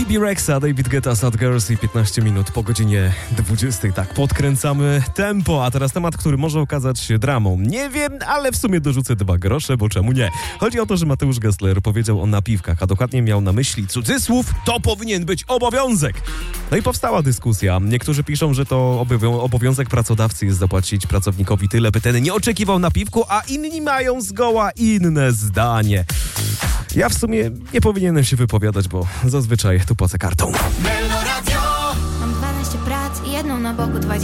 Baby Rexa, David Guetta, Sad Girls i 15 minut po godzinie 20. Tak, podkręcamy tempo, a teraz temat, który może okazać się dramą. Nie wiem, ale w sumie dorzucę 2 grosze, bo czemu nie? Chodzi o to, że Mateusz Gessler powiedział o napiwkach, a dokładnie miał na myśli cudzysłów, to powinien być obowiązek. No i powstała dyskusja. Niektórzy piszą, że to obowiązek pracodawcy jest zapłacić pracownikowi tyle, by ten nie oczekiwał napiwku, a inni mają zgoła inne zdanie. Ja w sumie nie powinienem się wypowiadać, bo zazwyczaj tu płacę kartą. Mam 12 prac i jedną na boku 20.